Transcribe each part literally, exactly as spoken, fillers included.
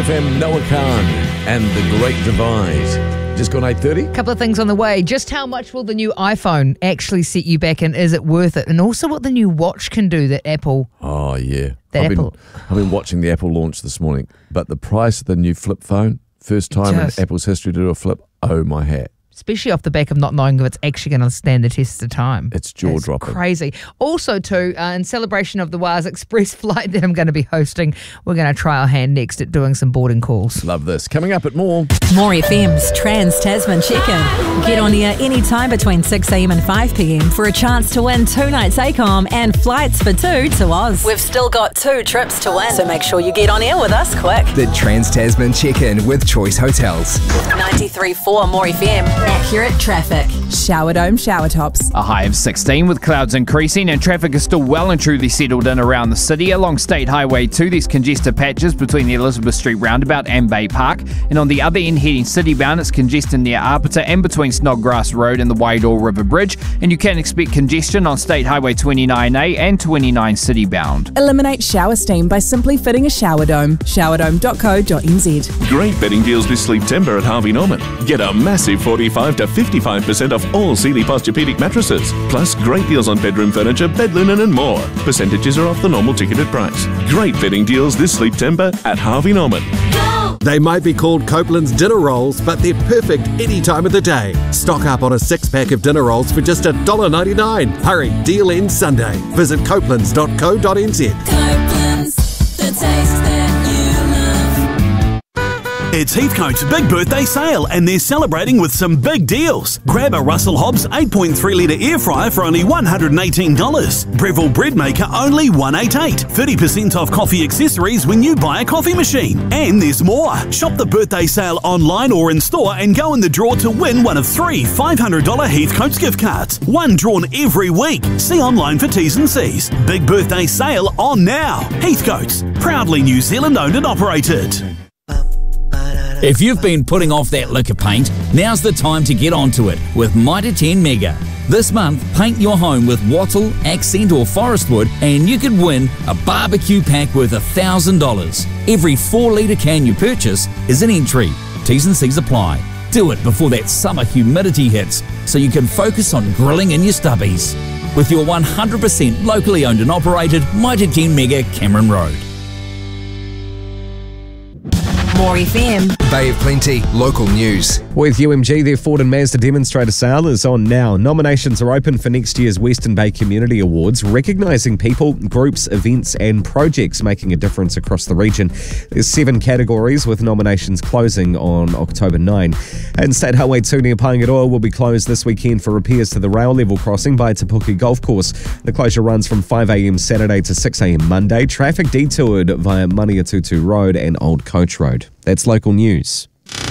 F M, Noah Khan and The Great Divide. Just gone eight thirty. A couple of things on the way. Just how much will the new iPhone actually set you back, and is it worth it? And also what the new watch can do that Apple... Oh, yeah. That I've, Apple... been, I've been watching the Apple launch this morning, but the price of the new flip phone, first time Just, in Apple's history to do a flip, oh my hat. Especially off the back of not knowing if it's actually going to stand the test of time. It's jaw-dropping. Crazy. Also, too, uh, in celebration of the Waz Express flight that I'm going to be hosting, we're going to try our hand next at doing some boarding calls. Love this. Coming up at more. More F M's Trans Tasman Check-In. Get on air anytime between six a m and five p m for a chance to win two nights ACOM and flights for two to Oz. We've still got two trips to win, so make sure you get on air with us quick. The Trans Tasman Check-In with Choice Hotels. ninety-three point four More F M. Accurate traffic. Shower Dome shower tops. A high of sixteen with clouds increasing and traffic is still well and truly settled in around the city. Along State Highway two, there's congested patches between the Elizabeth Street roundabout and Bay Park. And on the other end, heading citybound, it's congested near Arpita and between Snodgrass Road and the Waidor River Bridge. And you can expect congestion on State Highway twenty-nine A and twenty-nine citybound. Eliminate shower steam by simply fitting a shower dome. shower dome dot co dot n z. Great bedding deals this Sleep Timber at Harvey Norman. Get a massive forty-five to fifty-five percent off all Sealy Posturepedic mattresses. Plus great deals on bedroom furniture, bed linen and more. Percentages are off the normal ticketed price. Great bedding deals this Sleep Timber at Harvey Norman. They might be called Copeland's dinner rolls, but they're perfect any time of the day. Stock up on a six-pack of dinner rolls for just one dollar ninety-nine. Hurry, deal ends Sunday. Visit copelands dot co dot n z. Copeland's, the taste that you love. It's Heathcote's big birthday sale and they're celebrating with some big deals. Grab a Russell Hobbs eight point three litre air fryer for only one hundred eighteen dollars. Breville bread maker only one hundred eighty-eight dollars. thirty percent off coffee accessories when you buy a coffee machine. And there's more. Shop the birthday sale online or in store and go in the draw to win one of three five hundred dollars Heathcote's gift cards. One drawn every week. See online for T's and C's. Big birthday sale on now. Heathcote's, proudly New Zealand owned and operated. If you've been putting off that liquor paint, now's the time to get onto it with Mitre ten Mega. This month, paint your home with wattle, accent or forest wood and you could win a barbecue pack worth one thousand dollars. Every four litre can you purchase is an entry. T's and C's apply. Do it before that summer humidity hits so you can focus on grilling in your stubbies. With your one hundred percent locally owned and operated Mitre ten Mega Cameron Road. More F M. Bay of Plenty, local news. With U M G, their Ford and Mazda demonstrator sale is on now. Nominations are open for next year's Western Bay Community Awards, recognising people, groups, events and projects making a difference across the region. There's seven categories with nominations closing on October ninth. And State Highway two near Paengaroa will be closed this weekend for repairs to the rail level crossing by Tapuki Golf Course. The closure runs from five a m Saturday to six a m Monday. Traffic detoured via Maniatutu Road and Old Coach Road. That's local news.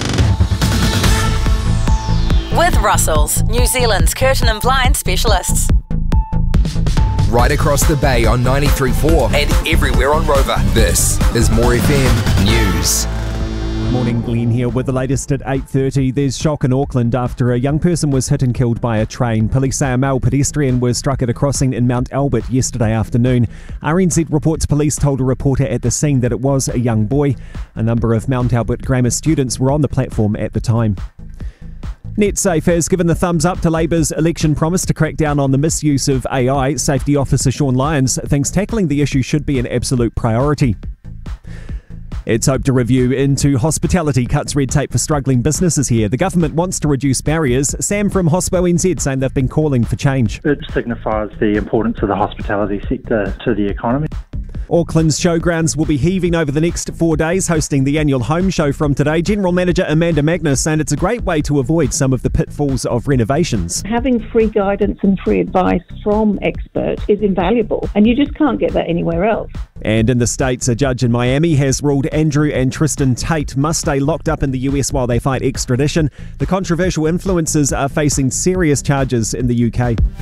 With Russell's, New Zealand's curtain and blind specialists. Right across the bay on ninety-three point four and everywhere on Rover. This is More F M News. Morning, Glenn here with the latest at eight thirty. There's shock in Auckland after a young person was hit and killed by a train. Police say a male pedestrian was struck at a crossing in Mount Albert yesterday afternoon. R N Z reports police told a reporter at the scene that it was a young boy. A number of Mount Albert Grammar students were on the platform at the time. NetSafe has given the thumbs up to Labour's election promise to crack down on the misuse of A I. Safety Officer Sean Lyons thinks tackling the issue should be an absolute priority. It's hoped to review into hospitality cuts red tape for struggling businesses here. The government wants to reduce barriers. Sam from Hospo N Z saying they've been calling for change. It signifies the importance of the hospitality sector to the economy. Auckland's showgrounds will be heaving over the next four days, hosting the annual home show from today. General Manager Amanda Magnus saying it's a great way to avoid some of the pitfalls of renovations. Having free guidance and free advice from experts is invaluable, and you just can't get that anywhere else. And in the States, a judge in Miami has ruled Andrew and Tristan Tate must stay locked up in the U S while they fight extradition. The controversial influencers are facing serious charges in the U K.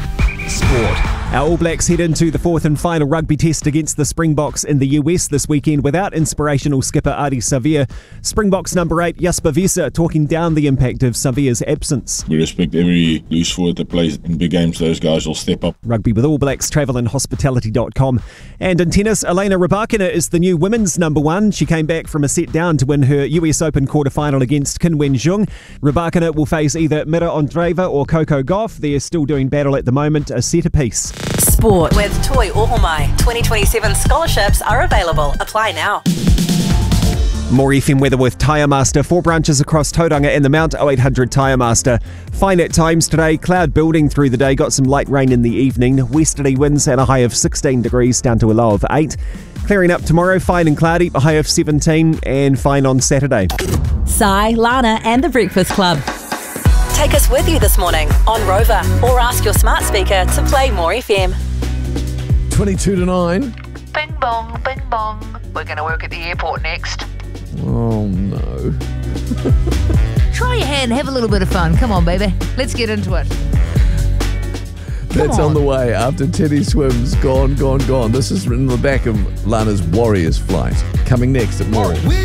Sport. Our All Blacks head into the fourth and final rugby test against the Springboks in the U S this weekend without inspirational skipper Ardie Savea. Springboks number eight Jasper Visser talking down the impact of Savea's absence. We respect every loose forward that plays in big games. Those guys will step up. Rugby with All Blacks, travel and hospitality dot com. And in tennis, Elena Rybakina is the new women's number one. She came back from a set down to win her U S Open quarterfinal against Qin Wenjung. Rybakina will face either Mira Andreeva or Coco Gauff. They're still doing battle at the moment, a set apiece. Sport with Toi Ohomai. twenty twenty-seven scholarships are available. Apply now. More F M weather with Tyre Master. Four branches across Tauranga and the Mount. oh eight hundred Tyre Master. Fine at times today. Cloud building through the day. Got some light rain in the evening. Westerly winds at a high of sixteen degrees down to a low of eight. Clearing up tomorrow. Fine and cloudy. A high of seventeen. And fine on Saturday. Sai, Lana and the Breakfast Club. Take us with you this morning on Rover or ask your smart speaker to play More F M. twenty-two to nine. Bing bong, bing bong. We're going to work at the airport next. Oh, no. Try your hand, have a little bit of fun. Come on, baby. Let's get into it. That's on. on the way after Teddy Swims. Gone, gone, gone. This is in the back of Lana's Warriors flight. Coming next at More.